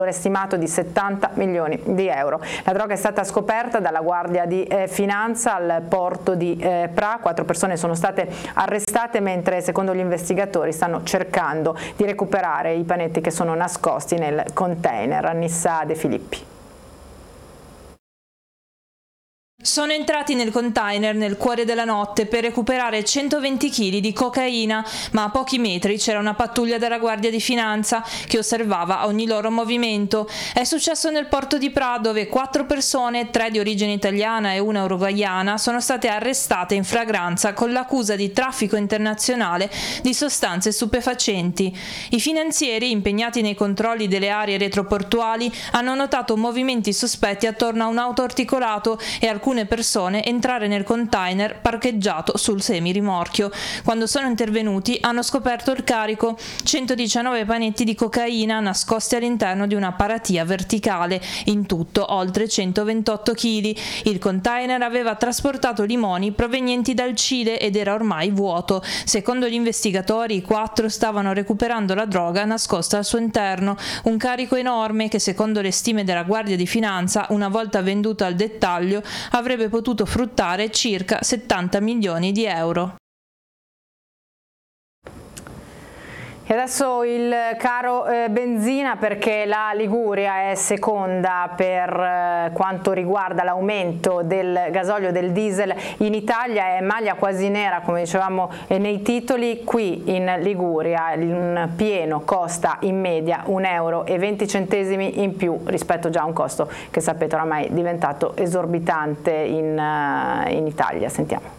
stimato di 70 milioni di euro. La droga è stata scoperta dalla Guardia di Finanza al porto di Pra. 4 persone sono state arrestate, mentre secondo gli investigatori stanno cercando di recuperare i panetti che sono nascosti nel container. Annissa De Filippi. Sono entrati nel container nel cuore della notte per recuperare 120 kg di cocaina, ma a pochi metri c'era una pattuglia della Guardia di Finanza che osservava ogni loro movimento. È successo nel porto di Pra, dove 4 persone, 3 di origine italiana e una uruguaiana, sono state arrestate in flagranza con l'accusa di traffico internazionale di sostanze stupefacenti. I finanzieri, impegnati nei controlli delle aree retroportuali, hanno notato movimenti sospetti attorno a un auto articolato e alcune persone entrare nel container parcheggiato sul semirimorchio. Quando sono intervenuti hanno scoperto il carico: 119 panetti di cocaina nascosti all'interno di una paratia verticale, in tutto oltre 128 kg. Il container aveva trasportato limoni provenienti dal Cile ed era ormai vuoto. Secondo gli investigatori, i 4 stavano recuperando la droga nascosta al suo interno, un carico enorme che, secondo le stime della Guardia di Finanza, una volta venduto al dettaglio, avrebbe potuto fruttare circa 70 milioni di euro. E adesso il caro benzina, perché la Liguria è seconda per quanto riguarda l'aumento del gasolio, del diesel in Italia. È maglia quasi nera, come dicevamo nei titoli. Qui in Liguria un pieno costa in media 1,20 euro in più rispetto già a un costo che sapete oramai è diventato esorbitante in Italia. Sentiamo.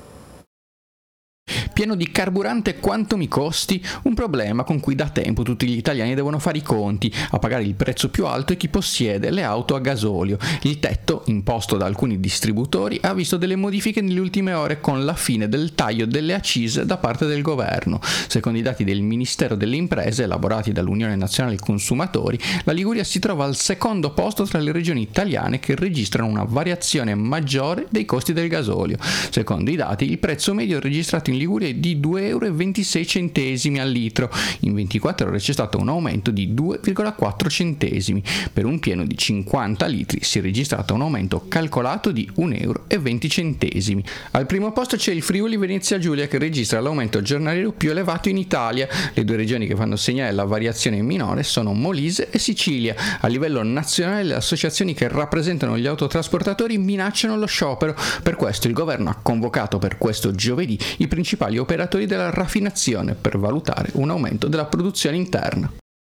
Pieno di carburante quanto mi costi? Un problema con cui da tempo tutti gli italiani devono fare i conti. A pagare il prezzo più alto è chi possiede le auto a gasolio. Il tetto, imposto da alcuni distributori, ha visto delle modifiche nelle ultime ore con la fine del taglio delle accise da parte del governo. Secondo i dati del Ministero delle Imprese, elaborati dall'Unione Nazionale Consumatori, la Liguria si trova al secondo posto tra le regioni italiane che registrano una variazione maggiore dei costi del gasolio. Secondo i dati, il prezzo medio registrato in Liguria è di 2,26 euro al litro. In 24 ore c'è stato un aumento di 2,4 centesimi. Per un pieno di 50 litri si è registrato un aumento calcolato di 1,20 euro. Al primo posto c'è il Friuli Venezia Giulia, che registra l'aumento giornaliero più elevato in Italia. Le 2 regioni che fanno segnare la variazione minore sono Molise e Sicilia. A livello nazionale le associazioni che rappresentano gli autotrasportatori minacciano lo sciopero. Per questo il governo ha convocato per questo giovedì i principali operatori della raffinazione per valutare un aumento della produzione interna.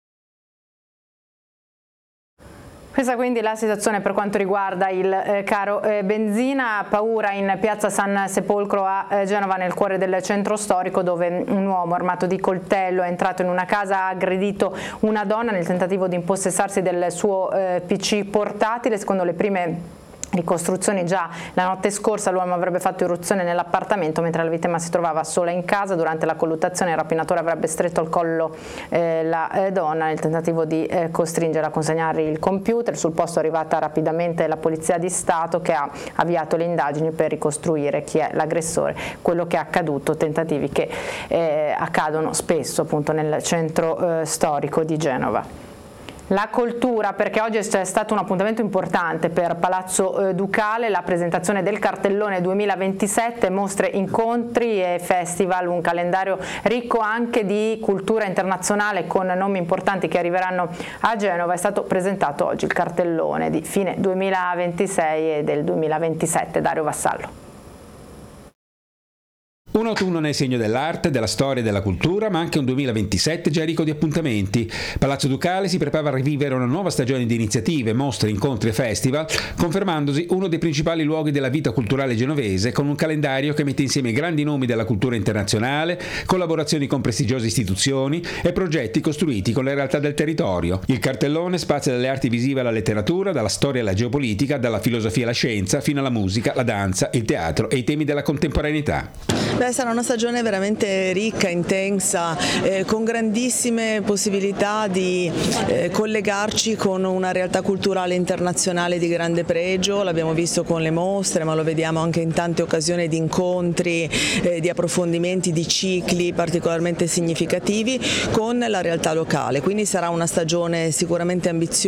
Questa quindi è la situazione per quanto riguarda il caro benzina. Paura in piazza San Sepolcro a Genova, nel cuore del centro storico, dove un uomo armato di coltello è entrato in una casa, ha aggredito una donna nel tentativo di impossessarsi del suo PC portatile. Secondo le prime ricostruzioni, già la notte scorsa l'uomo avrebbe fatto irruzione nell'appartamento mentre la vittima si trovava sola in casa. Durante la colluttazione il rapinatore avrebbe stretto al collo la donna nel tentativo di costringerla a consegnare il computer. Sul posto è arrivata rapidamente la Polizia di Stato, che ha avviato le indagini per ricostruire chi è l'aggressore, quello che è accaduto, tentativi che accadono spesso appunto nel centro storico di Genova. La cultura, perché oggi c'è stato un appuntamento importante per Palazzo Ducale, la presentazione del cartellone 2027, mostre, incontri e festival, un calendario ricco anche di cultura internazionale con nomi importanti che arriveranno a Genova. È stato presentato oggi il cartellone di fine 2026 e del 2027. Dario Vassallo. Un autunno nel segno dell'arte, della storia e della cultura, ma anche un 2027 già ricco di appuntamenti. Palazzo Ducale si prepara a rivivere una nuova stagione di iniziative, mostre, incontri e festival, confermandosi uno dei principali luoghi della vita culturale genovese, con un calendario che mette insieme grandi nomi della cultura internazionale, collaborazioni con prestigiose istituzioni e progetti costruiti con le realtà del territorio. Il cartellone spazia dalle arti visive alla letteratura, dalla storia alla geopolitica, dalla filosofia alla scienza, fino alla musica, la danza, il teatro e i temi della contemporaneità. Sarà una stagione veramente ricca, intensa, con grandissime possibilità di collegarci con una realtà culturale internazionale di grande pregio. L'abbiamo visto con le mostre, ma lo vediamo anche in tante occasioni di incontri, di approfondimenti, di cicli particolarmente significativi con la realtà locale. Quindi sarà una stagione sicuramente ambiziosa,